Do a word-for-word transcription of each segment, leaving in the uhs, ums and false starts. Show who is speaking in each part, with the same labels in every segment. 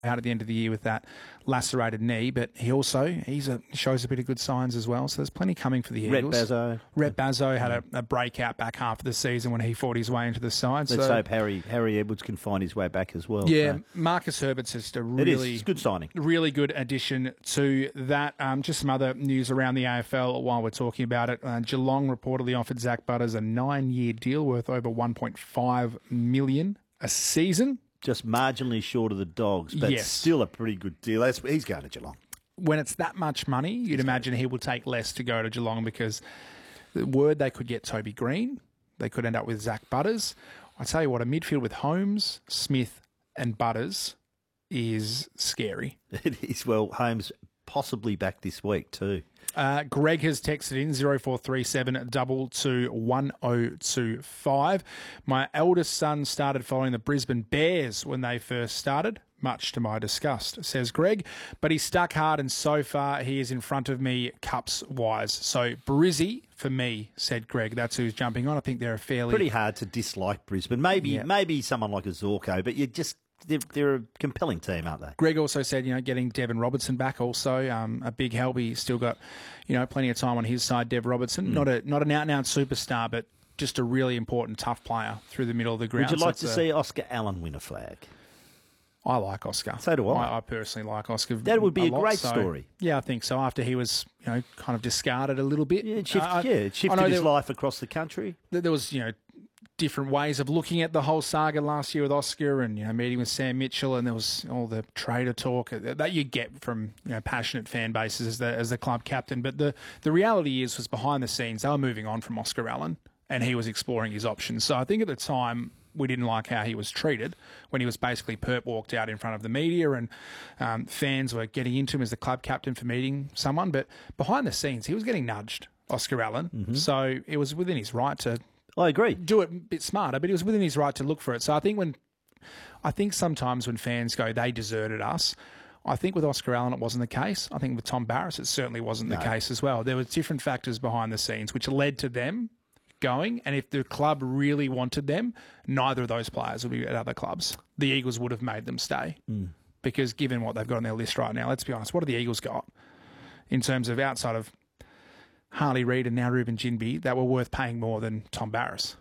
Speaker 1: out at the end of the year with that lacerated knee, but he also he's a, shows a bit of good signs as well. So there's plenty coming for the Eagles.
Speaker 2: Rhett Bazzo.
Speaker 1: Rhett Bazzo had a, a breakout back half of the season when he fought his way into the side.
Speaker 2: Let's
Speaker 1: so,
Speaker 2: hope Harry Harry Edwards can find his way back as well.
Speaker 1: Yeah,
Speaker 2: so.
Speaker 1: Marcus Herbert's just a
Speaker 2: It is.
Speaker 1: really
Speaker 2: It's a good signing.
Speaker 1: really good addition to that. Um, just some other news around the A F L while we're talking about it. Uh, Geelong reportedly offered Zach Butters a nine-year deal worth over one point five million dollars a season.
Speaker 2: Just marginally short of the Dogs, but
Speaker 1: Yes.
Speaker 2: still a pretty good deal. That's, he's going to Geelong.
Speaker 1: When it's that much money, you'd imagine he will take less to go to Geelong because the word they could get Toby Green, they could end up with Zach Butters. I tell you what, a midfield with Holmes, Smith and Butters is scary.
Speaker 2: It is. Well, Holmes possibly back this week too.
Speaker 1: Uh, Greg has texted in zero four three seven two two one zero two five. My eldest son started following the Brisbane Bears when they first started, much to my disgust, says Greg. But he stuck hard and so far he is in front of me cups-wise. So Brizzy for me, said Greg. That's who's jumping on. I think they're a fairly...
Speaker 2: Pretty hard to dislike Brisbane. Maybe
Speaker 1: Yeah.
Speaker 2: maybe someone like a Zorko, but you just... They're, they're a compelling team, aren't they?
Speaker 1: Greg also said, you know, getting Devin Robertson back also um, a big help. He's still got, you know, plenty of time on his side. Dev Robertson,
Speaker 2: Mm.
Speaker 1: not a not an out and out superstar, but just a really important tough player through the middle of the ground.
Speaker 2: Would you
Speaker 1: So
Speaker 2: like
Speaker 1: it's
Speaker 2: to
Speaker 1: a-
Speaker 2: see Oscar Allen win a flag?
Speaker 1: I like Oscar.
Speaker 2: So do I.
Speaker 1: I, I personally like Oscar.
Speaker 2: That would be a
Speaker 1: lot,
Speaker 2: great
Speaker 1: so-
Speaker 2: story.
Speaker 1: Yeah, I think so. After he was, you know, kind of discarded a little bit.
Speaker 2: Yeah, it, shift,
Speaker 1: Uh,
Speaker 2: yeah, it
Speaker 1: I
Speaker 2: shifted
Speaker 1: know
Speaker 2: his
Speaker 1: there-
Speaker 2: life across the country.
Speaker 1: There there was, you know, different ways of looking at the whole saga last year with Oscar and, you know, meeting with Sam Mitchell, and there was all the trader talk that you get from, you know, passionate fan bases as the, as the club captain. But the, the reality is, was behind the scenes, they were moving on from Oscar Allen and he was exploring his options. So I think at the time we didn't like how he was treated when he was basically perp walked out in front of the media and um, fans were getting into him as the club captain for meeting someone. But behind the scenes, he was getting nudged, Oscar Allen.
Speaker 2: Mm-hmm.
Speaker 1: So it was within his right to
Speaker 2: I agree.
Speaker 1: do it a bit smarter, but he was within his right to look for it. So I think when, I think sometimes when fans go, they deserted us, I think with Oscar Allen it wasn't the case. I think with Tom Barras it certainly wasn't
Speaker 2: No.
Speaker 1: the case as well. There were different factors behind the scenes which led to them going, and if the club really wanted them, neither of those players would be at other clubs. The Eagles would have made them stay.
Speaker 2: Mm.
Speaker 1: Because given what they've got on their list right now, let's be honest, what have the Eagles got in terms of outside of Harley Reid and now Ruben Jinby that were worth paying more than Tom Barras?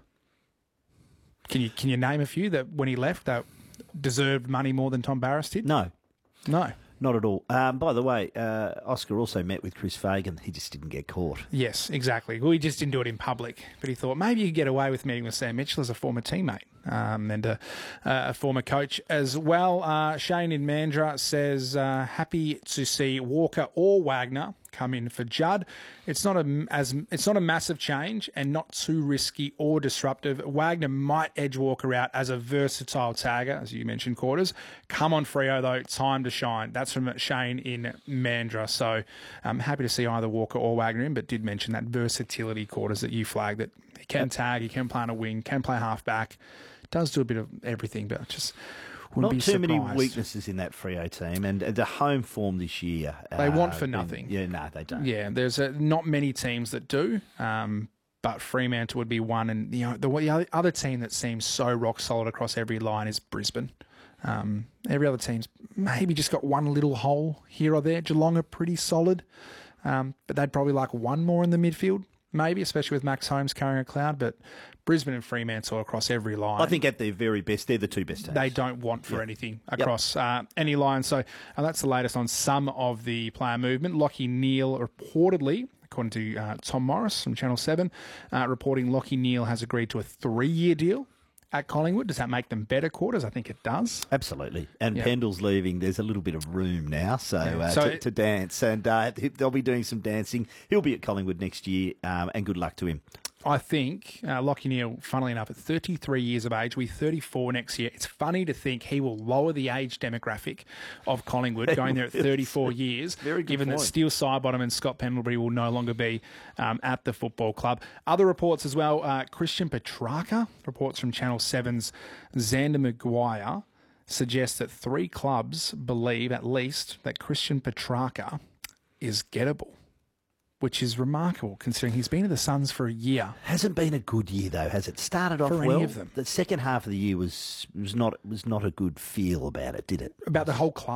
Speaker 1: Can you can you name a few that when he left that deserved money more than Tom Barras did?
Speaker 2: No,
Speaker 1: No.
Speaker 2: not at all. Um, by the way, uh, Oscar also met with Chris Fagan. He just didn't get caught.
Speaker 1: Yes, exactly. Well, he just didn't do it in public, but he thought maybe you could get away with meeting with Sam Mitchell as a former teammate um, and a, a former coach as well. Uh, Shane in Mandurah says, uh, happy to see Walker or Wagner come in for Judd. It's not a as it's not a massive change and not too risky or disruptive. Wagner might edge Walker out as a versatile tagger, as you mentioned, Quarters. Come on, Freo, though. Time to shine. That's from Shane in Mandurah. So I'm happy to see either Walker or Wagner in, but did mention that versatility, Quarters, that you flagged, that he can tag, he can play on a wing, can play half-back, does do a bit of everything, but just wouldn't
Speaker 2: Not
Speaker 1: be
Speaker 2: too many
Speaker 1: surprised.
Speaker 2: weaknesses in that Freo team, and the home form this year.
Speaker 1: They
Speaker 2: uh,
Speaker 1: want for
Speaker 2: been-
Speaker 1: nothing.
Speaker 2: Yeah, no, they don't.
Speaker 1: Yeah, there's a, not many teams that do, um, but Fremantle would be one. And you know, the, the other team that seems so rock solid across every line is Brisbane. Um, every other team's maybe just got one little hole here or there. Geelong are pretty solid, um, but they'd probably like one more in the midfield, maybe, especially with Max Holmes carrying a cloud. But Brisbane and Fremantle across every line.
Speaker 2: I think at their very best, they're the two best teams.
Speaker 1: They don't want for
Speaker 2: Yep.
Speaker 1: anything across uh, any line. So uh, that's the latest on some of the player movement. Lockie Neal reportedly, according to uh, Tom Morris from Channel seven, uh, reporting Lockie Neal has agreed to a three-year deal at Collingwood. Does that make them better, Quarters? I think it does.
Speaker 2: Absolutely. And
Speaker 1: Yeah.
Speaker 2: Pendle's leaving. There's a little bit of room now so,
Speaker 1: Yeah.
Speaker 2: uh,
Speaker 1: So
Speaker 2: to,
Speaker 1: it-
Speaker 2: to dance. And uh, they'll be doing some dancing. He'll be at Collingwood next year, um, and good luck to him.
Speaker 1: I think uh, Lockie Neal, funnily enough, at thirty-three years of age, will be thirty-four next year. It's funny to think he will lower the age demographic of Collingwood, going there at thirty-four years,
Speaker 2: Very good
Speaker 1: given that
Speaker 2: point.
Speaker 1: Steele Sidebottom and Scott Pendlebury will no longer be um, at the football club. Other reports as well, uh, Christian Petrarca, reports from Channel seven's Xander Maguire, suggests that three clubs believe, at least, that Christian Petrarca is gettable, which is remarkable considering he's been at the Suns for a year.
Speaker 2: Hasn't been a good year though, has it? Started off
Speaker 1: For any
Speaker 2: well.
Speaker 1: of them.
Speaker 2: The second half of the year was was not was not a good feel about it, did it?
Speaker 1: About the whole club.